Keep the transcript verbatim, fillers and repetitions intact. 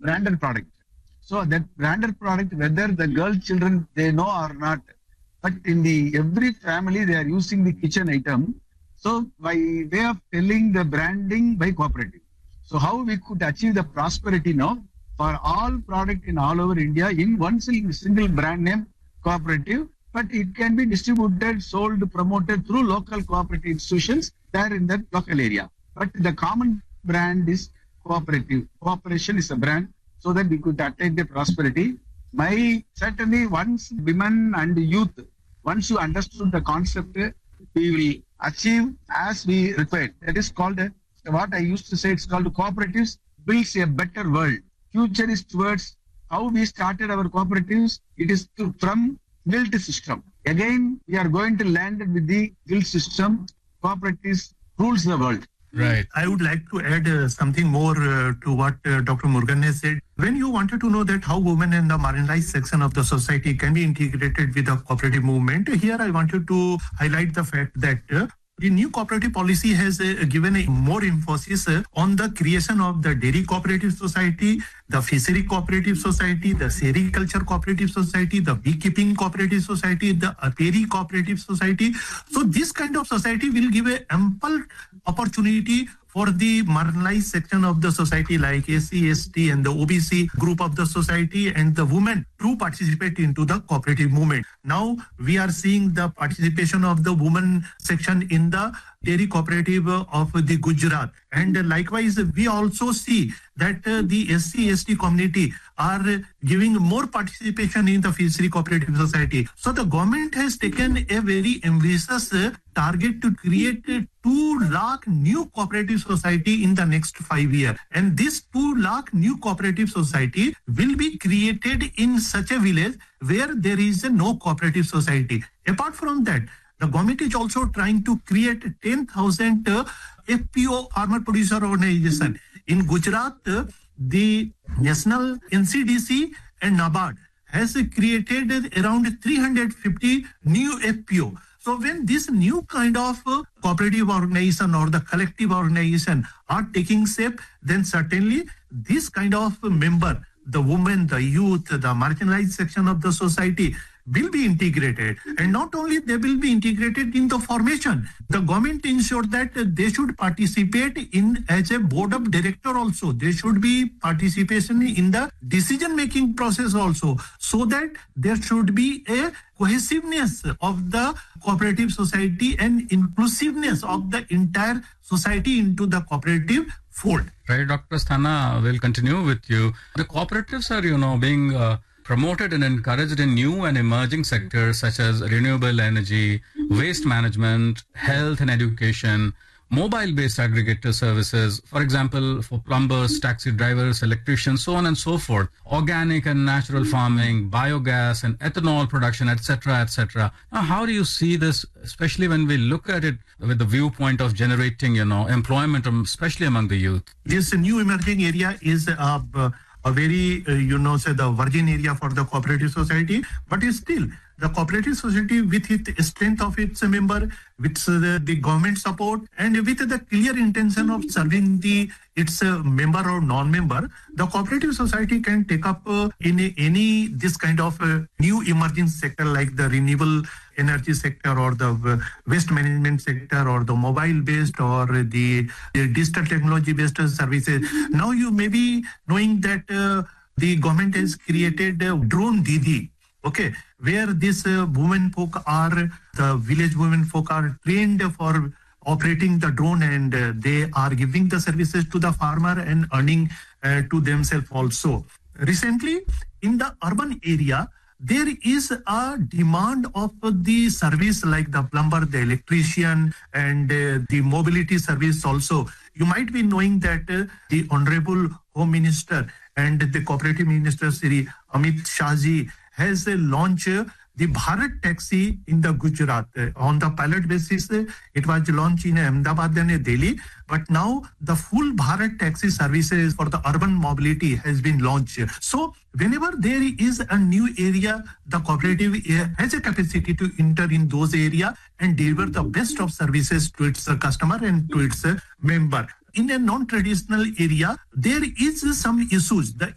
branded product. So that branded product, whether the girl children, they know or not, but in the every family, they are using the kitchen item. So by way of telling the branding by cooperative. So how we could achieve the prosperity now for all product in all over India in one single brand name cooperative, but it can be distributed, sold, promoted through local cooperative institutions there in that local area. But the common brand is cooperative. Cooperation is a brand so that we could attain the prosperity. My certainly once women and youth, once you understood the concept, we will achieve as we required. That is called, uh, what I used to say, it's called cooperatives builds a better world. Future is towards how we started our cooperatives. It is to, from guild system. Again, we are going to land with the guild system. Cooperatives rules the world. Right. I would like to add uh, something more uh, to what uh, Doctor Murugan has said. When you wanted to know that how women in the marginalized section of the society can be integrated with the cooperative movement, here I wanted to highlight the fact that uh, the new cooperative policy has uh, given a more emphasis uh, on the creation of the dairy cooperative society, the fishery cooperative society, the sericulture cooperative society, the beekeeping cooperative society, the apiary cooperative society. So this kind of society will give a ample opportunity for the marginalized section of the society like S C, S T and the O B C group of the society and the women to participate into the cooperative movement. Now we are seeing the participation of the women section in the dairy cooperative of the Gujarat. And likewise, we also see that uh, the S C, S T community are uh, giving more participation in the fishery cooperative society. So the government has taken a very ambitious uh, target to create uh, two lakh new cooperative society in the next five years. And this two lakh new cooperative society will be created in such a village where there is uh, no cooperative society. Apart from that, the government is also trying to create ten thousand uh, F P O, farmer producer organization. In Gujarat, uh, the National N C D C and NABARD has uh, created uh, around three hundred fifty new F P O. So when this new kind of uh, cooperative organization or the collective organization are taking shape, then certainly this kind of member, the women, the youth, the marginalized section of the society will be integrated. And not only they will be integrated in the formation, the government ensured that they should participate in as a board of director also. There should be participation in the decision-making process also, so that there should be a cohesiveness of the cooperative society and inclusiveness of the entire society into the cooperative fold. Right, Doctor Asthana, we'll continue with you. The cooperatives are, you know, being uh, promoted and encouraged in new and emerging sectors such as renewable energy, waste management, health and education, mobile-based aggregator services, for example, for plumbers, taxi drivers, electricians, so on and so forth, organic and natural farming, biogas and ethanol production, et cetera, et cetera. Now, how do you see this, especially when we look at it with the viewpoint of generating, you know, employment, um, especially among the youth? This new emerging area is uh, a very, uh, you know, say the virgin area for the cooperative society, but it's still the cooperative society with its strength of its member, with uh, the, the government support, and with the clear intention of serving the its uh, member or non-member, the cooperative society can take up uh, in a, any this kind of uh, new emerging sector like the renewable energy sector or the uh, waste management sector or the mobile-based or the, the digital technology-based services. Now you may be knowing that uh, the government has created uh, Drone Didi. Okay, where these uh, women folk are, the village women folk are trained for operating the drone, and uh, they are giving the services to the farmer and earning uh, to themselves also. Recently, in the urban area, there is a demand of the service like the plumber, the electrician, and uh, the mobility service also. You might be knowing that uh, the Honorable Home Minister and the Cooperative Minister, Sri Amit Shahji, has uh, launched uh, the Bharat Taxi in the Gujarat. Uh, on the pilot basis, uh, it was launched in Ahmedabad and Delhi. But now the full Bharat Taxi services for the urban mobility has been launched. So whenever there is a new area, the cooperative has a capacity to enter in those areas and deliver the best of services to its customer and to its member. In a non-traditional area, there is some issues. The